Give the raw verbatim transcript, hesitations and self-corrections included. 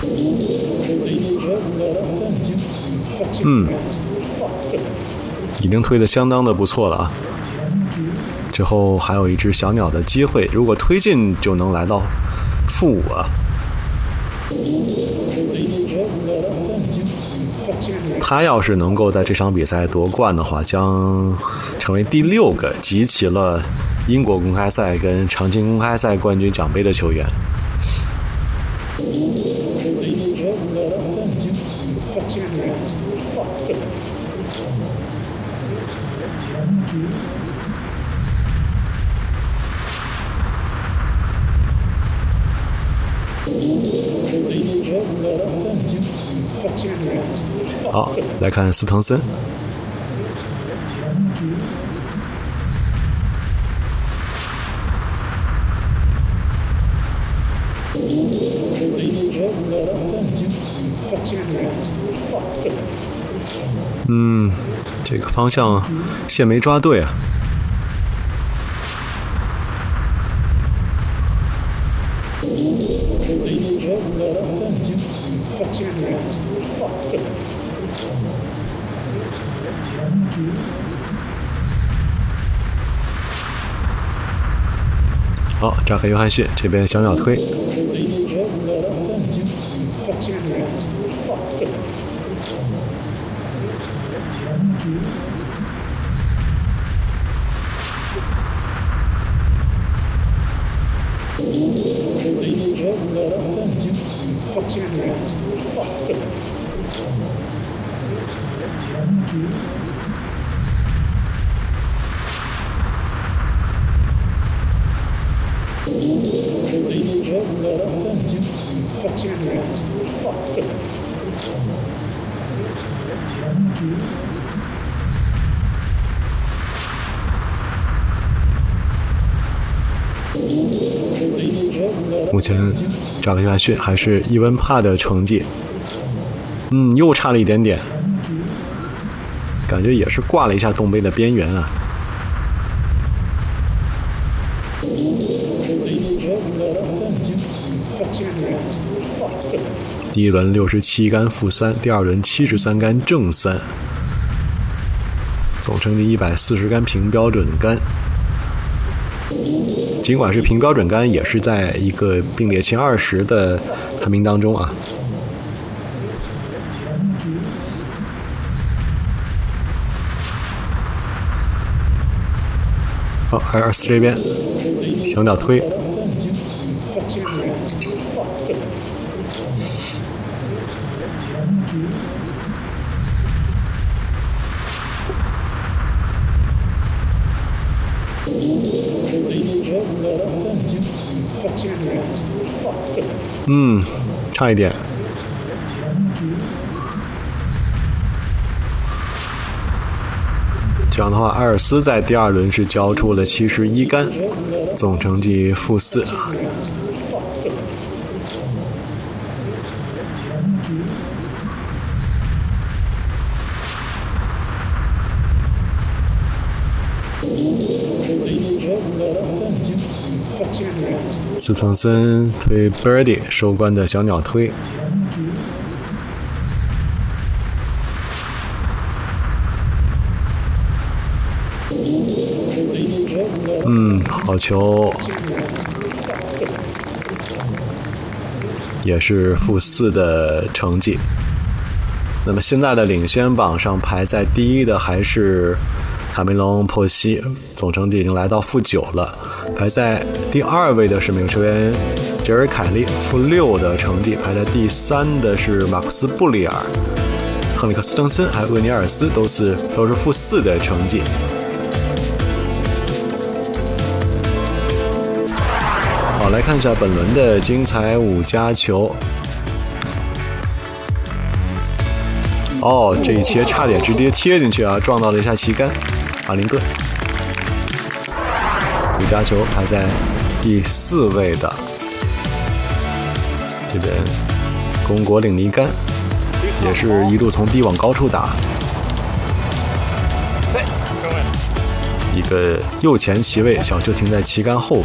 嗯，已经推得相当的不错了啊。之后还有一只小鸟的机会，如果推进就能来到负五啊。他要是能够在这场比赛夺冠的话，将成为第六个集齐了英国公开赛跟长青公开赛冠军奖杯的球员。好，来看斯滕森。嗯，这个方向线没抓对啊。好，扎克约翰逊这边小鸟推。目前扎克约翰逊还是伊文帕的成绩，嗯，又差了一点点，感觉也是挂了一下洞杯的边缘啊。第一轮六十七杆负三，第二轮七十三杆正三，总成绩一百四十杆平标准杆。尽管是平标准杆，也是在一个并列前二十的排名当中啊。好，艾尔斯这边小鸟推。嗯，差一点。这样的话，埃尔斯在第二轮是交出了七十一杆，总成绩负四。斯滕森推 birdie 收官的小鸟推。嗯，好球，也是负四的成绩。那么现在的领先榜上排在第一的还是卡梅隆·珀西，总成绩已经来到负九了。排在第二位的是美国球员杰瑞·凯利，负六的成绩。排在第三的是马克思·布里尔、亨利克·斯滕森还有厄尼尔斯，都是都是负四的成绩。好，来看一下本轮的精彩五加球。哦，这一切差点直接贴进去啊，撞到了一下旗杆。阿灵顿五加球排在第四位的，这边公国领尼杆也是一路从低往高处打，一个右前旗位，小球停在旗杆后